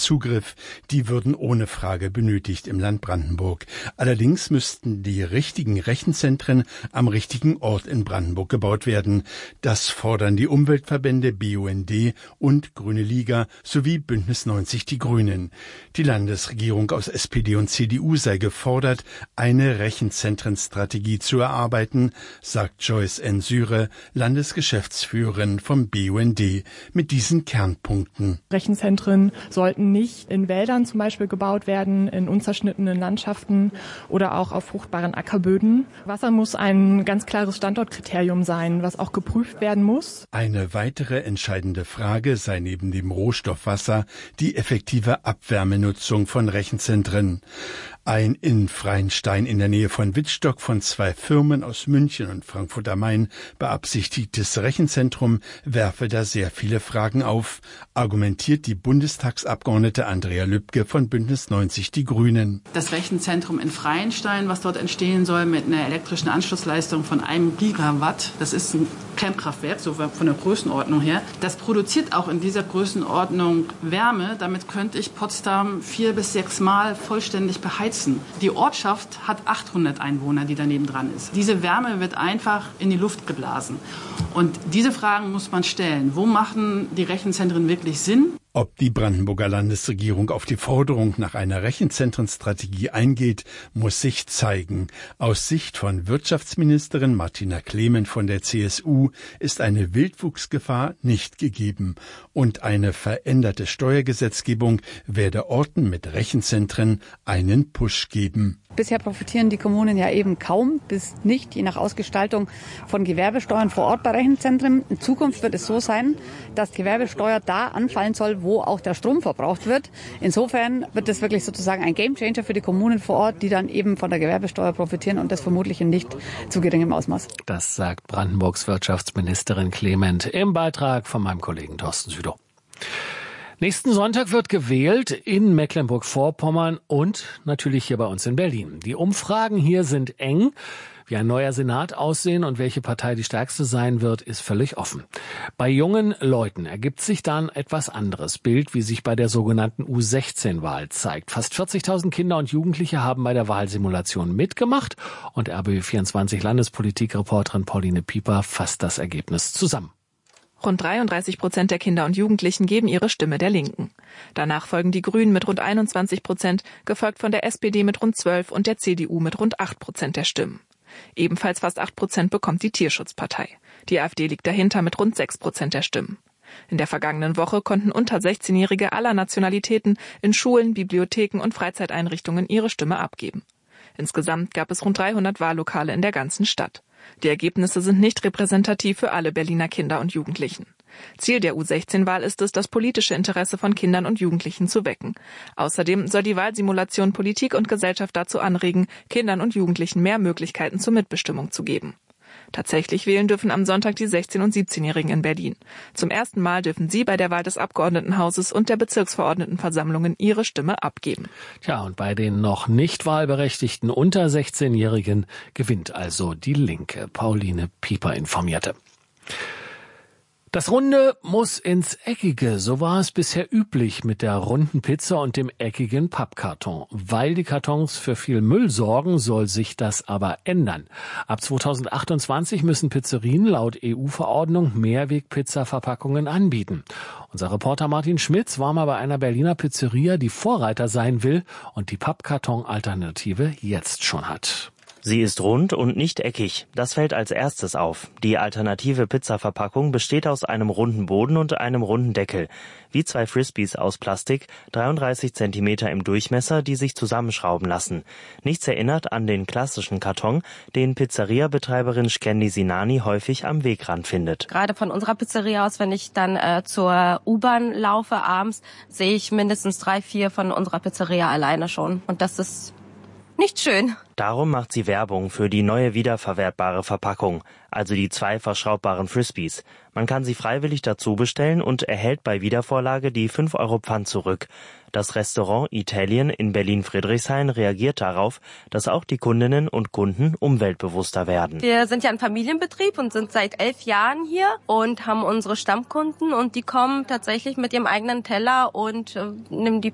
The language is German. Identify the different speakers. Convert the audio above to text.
Speaker 1: Zugriff. Die würden ohne Frage benötigt im Land Brandenburg. Allerdings müssten die richtigen Rechenzentren am richtigen Ort in Brandenburg gebaut werden. Das fordern die Umweltverbände BUND und Grüne Liga sowie Bündnis 90 Die Grünen. Die Landesregierung aus SPD und CDU sei gefordert, eine Rechenzentrenstrategie zu erarbeiten, sagt Joyce N. Syre, Landesgeschäftsführerin vom BUND, mit diesen Kernpunkten.
Speaker 2: Rechenzentren sollten nicht in Wäldern zum Beispiel gebaut werden, in unzerschnittenen Landschaften oder auch auf fruchtbaren Ackerböden. Wasser muss ein ganz klares Standortkriterium sein, was auch geprüft werden muss.
Speaker 1: Eine weitere entscheidende Frage sei neben dem Rohstoff Wasser die effektive Abwärmenutzung von Rechenzentren. Ein in Freienstein in der Nähe von Wittstock von 2 Firmen aus München und Frankfurt am Main beabsichtigtes Rechenzentrum werfe da sehr viele Fragen auf, argumentiert die Bundestagsabgeordnete Andrea Lübke von Bündnis 90 Die Grünen.
Speaker 3: Das Rechenzentrum in Freienstein, was dort entstehen soll mit einer elektrischen Anschlussleistung von 1 Gigawatt, das ist ein Kernkraftwerk, so von der Größenordnung her. Das produziert auch in dieser Größenordnung Wärme. Damit könnte ich Potsdam 4 bis 6 Mal vollständig beheizen. Die Ortschaft hat 800 Einwohner, die daneben dran ist. Diese Wärme wird einfach in die Luft geblasen. Und diese Fragen muss man stellen. Wo machen die Rechenzentren wirklich Sinn?
Speaker 1: Ob die Brandenburger Landesregierung auf die Forderung nach einer Rechenzentrenstrategie eingeht, muss sich zeigen. Aus Sicht von Wirtschaftsministerin Martina Clement von der CSU ist eine Wildwuchsgefahr nicht gegeben. Und eine veränderte Steuergesetzgebung werde Orten mit Rechenzentren einen Push geben.
Speaker 4: Bisher profitieren die Kommunen ja eben kaum bis nicht, je nach Ausgestaltung, von Gewerbesteuern vor Ort bei Rechenzentren. In Zukunft wird es so sein, dass Gewerbesteuer da anfallen soll, wo auch der Strom verbraucht wird. Insofern wird es wirklich sozusagen ein Gamechanger für die Kommunen vor Ort, die dann eben von der Gewerbesteuer profitieren und das vermutlich in nicht zu geringem Ausmaß.
Speaker 5: Das sagt Brandenburgs Wirtschaftsministerin Clement im Beitrag von meinem Kollegen Thorsten Südow. Nächsten Sonntag wird gewählt in Mecklenburg-Vorpommern und natürlich hier bei uns in Berlin. Die Umfragen hier sind eng. Wie ein neuer Senat aussehen und welche Partei die stärkste sein wird, ist völlig offen. Bei jungen Leuten ergibt sich dann etwas anderes Bild, wie sich bei der sogenannten U16-Wahl zeigt. Fast 40.000 Kinder und Jugendliche haben bei der Wahlsimulation mitgemacht und RBB24 Landespolitikreporterin Pauline Pieper fasst das Ergebnis zusammen.
Speaker 6: Rund 33% der Kinder und Jugendlichen geben ihre Stimme der Linken. Danach folgen die Grünen mit rund 21%, gefolgt von der SPD mit rund 12% und der CDU mit rund 8% der Stimmen. Ebenfalls fast 8% bekommt die Tierschutzpartei. Die AfD liegt dahinter mit rund 6% der Stimmen. In der vergangenen Woche konnten unter 16-Jährige aller Nationalitäten in Schulen, Bibliotheken und Freizeiteinrichtungen ihre Stimme abgeben. Insgesamt gab es rund 300 Wahllokale in der ganzen Stadt. Die Ergebnisse sind nicht repräsentativ für alle Berliner Kinder und Jugendlichen. Ziel der U16-Wahl ist es, das politische Interesse von Kindern und Jugendlichen zu wecken. Außerdem soll die Wahlsimulation Politik und Gesellschaft dazu anregen, Kindern und Jugendlichen mehr Möglichkeiten zur Mitbestimmung zu geben. Tatsächlich wählen dürfen am Sonntag die 16- und 17-Jährigen in Berlin. Zum ersten Mal dürfen sie bei der Wahl des Abgeordnetenhauses und der Bezirksverordnetenversammlungen ihre Stimme abgeben.
Speaker 5: Tja, und bei den noch nicht wahlberechtigten unter 16-Jährigen gewinnt also die Linke. Pauline Pieper informierte. Das Runde muss ins Eckige, so war es bisher üblich mit der runden Pizza und dem eckigen Pappkarton. Weil die Kartons für viel Müll sorgen, soll sich das aber ändern. Ab 2028 müssen Pizzerien laut EU-Verordnung Mehrweg-Pizza-Verpackungen anbieten. Unser Reporter Martin Schmitz war mal bei einer Berliner Pizzeria, die Vorreiter sein will und die Pappkarton-Alternative jetzt schon hat.
Speaker 7: Sie ist rund und nicht eckig. Das fällt als erstes auf. Die alternative Pizzaverpackung besteht aus einem runden Boden und einem runden Deckel. Wie 2 Frisbees aus Plastik, 33 Zentimeter im Durchmesser, die sich zusammenschrauben lassen. Nichts erinnert an den klassischen Karton, den Pizzeria-Betreiberin Shkendi Sinani häufig am Wegrand findet.
Speaker 8: Gerade von unserer Pizzeria aus, wenn ich dann zur U-Bahn laufe abends, sehe ich mindestens 3, 4 von unserer Pizzeria alleine schon. Und das ist nicht schön.
Speaker 7: Darum macht sie Werbung für die neue wiederverwertbare Verpackung, also die 2 verschraubbaren Frisbees. Man kann sie freiwillig dazu bestellen und erhält bei Wiedervorlage die 5 € Pfand zurück. Das Restaurant Italien in Berlin-Friedrichshain reagiert darauf, dass auch die Kundinnen und Kunden umweltbewusster werden.
Speaker 8: Wir sind ja ein Familienbetrieb und sind seit 11 Jahren hier und haben unsere Stammkunden und die kommen tatsächlich mit ihrem eigenen Teller und nehmen die